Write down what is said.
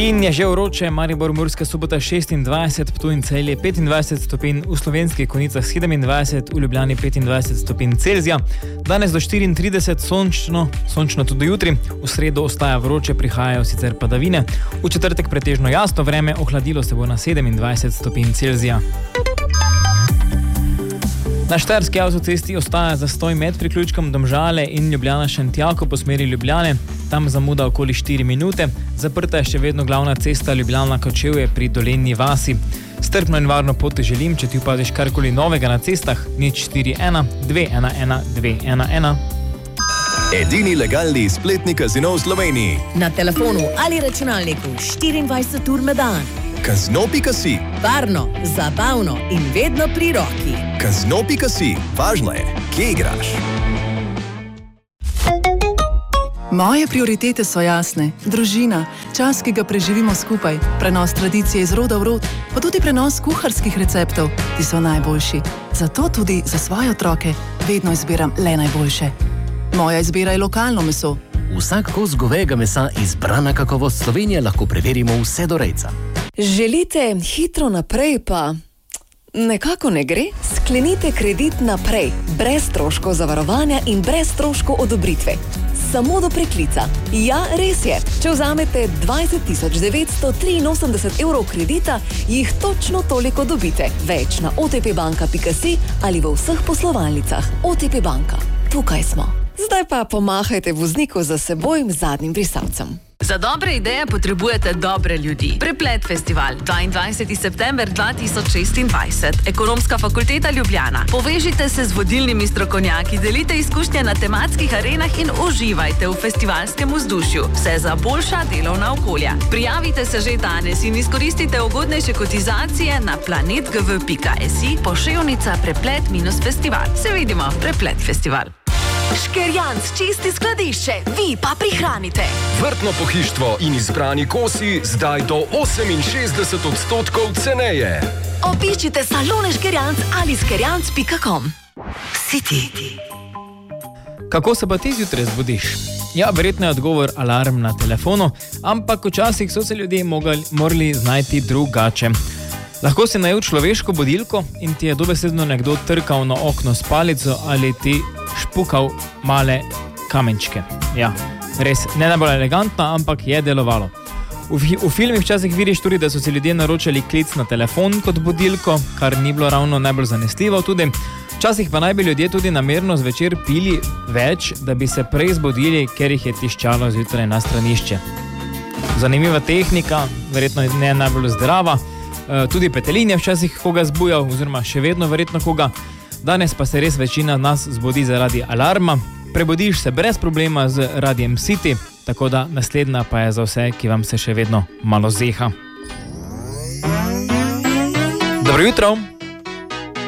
In je že vroče, Maribor, Murska Sobota 26, Ptuj in Celje 25 stopinj, v Slovenskih Konjicah 27, v Ljubljani 25 stopinj Celzija. Danes do 34, sončno tudi jutri, v sredo ostaja vroče, prihajajo sicer padavine, v četrtek pretežno jasno vreme, ohladilo se bo na 27 stopinj Celzija. Na Štajerski avtocesti ostaja zastoj med priključkom Domžale in Ljubljana-Šentjako po smeri Ljubljane. Tam zamuda okoli 4 minute. Zaprta je še vedno glavna cesta Ljubljana-Kočevje pri Dolenji vasi. Strpno in varno pot želim, če ti opaziš karkoli novega na cestah, 041 211 211. Edini legalni spletni kazino v Sloveniji. Na telefonu ali računalniku 24 ur na dan. Kazino.si. Varno, zabavno in vedno pri roki. Kazino.si. Važno je, kje igraš. Moje prioritete so jasne. Družina, čas, ki ga preživimo skupaj, prenos tradicije iz roda v rod, pa tudi prenos kuharskih receptov, ti so najboljši. Zato tudi za svoje otroke vedno izbiram le najboljše. Moja izbira je lokalno meso. Vsak kos govejega mesa izbrana kakovost Slovenije lahko preverimo vse do rejca. Želite hitro naprej, pa nekako ne gre? Sklenite kredit naprej, brez stroškov zavarovanja in brez stroškov odobritve. Samo do preklica. Ja, res je. Če vzamete 20.983 evrov kredita, jih točno toliko dobite. Več na otpbanka.si ali v vseh poslovalnicah. OTP banka. Tukaj smo. Zdaj pa pomahajte vozniku za seboj zadnjim brisalcem. Za dobre ideje potrebujete dobre ljudi. Preplet festival, 22. september 2026. Ekonomska fakulteta Ljubljana. Povežite se z vodilnimi strokovnjaki, delite izkušnje na tematskih arenah in uživajte v festivalskem vzdušju. Vse za boljša delovna okolja. Prijavite se že danes in izkoristite ugodnejše kotizacije na planetgv.si poševnica preplet-festival. Se vidimo, Preplet festival. Škerjanc čisti skladišče, vi pa prihranite. Vrtno pohištvo in izbrani kosi zdaj do 68% ceneje. Obiščite salone Škerjanc ali škerjanc.com. Si ti. Kako se pa ti zjutraj zbudiš? Ja, verjetno je odgovor alarm na telefonu, ampak včasih so se ljudje morali znajti drugače. Lahko si najel človeško budilko in ti je dobesedno nekdo trkal na okno s palico ali ti špukal male kamenčke. Ja, res, ne najbolj elegantno, ampak je delovalo. V filmih včasih vidiš tudi, da so si ljudje naročali klic na telefon kot budilko, kar ni bilo ravno najbolj zanesljivo tudi. Včasih pa naj bi ljudje tudi namerno zvečer pili več, da bi se prej zbudili, ker jih je tiščalo zjutraj na stranišče. Zanimiva tehnika, verjetno ne najbolj zdrava. Tudi petelin je včasih koga zbujal, oziroma še vedno verjetno koga. Danes pa se res večina nas zbudi zaradi alarma. Prebudiš se brez problema z Radiem City, tako da naslednja pa je za vse, ki vam se še vedno malo zeha. Dobro jutro!